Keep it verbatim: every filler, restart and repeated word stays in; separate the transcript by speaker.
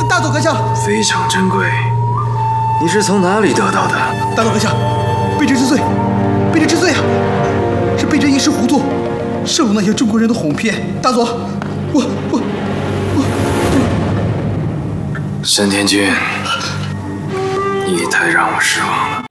Speaker 1: 大佐阁下，
Speaker 2: 非常珍贵，你是从哪里得到的？
Speaker 1: 大佐阁下，卑职知罪，卑职知罪啊！是卑职一时糊涂，受了那些中国人的哄骗。大佐，我我我，
Speaker 2: 山田君，你也太让我失望了。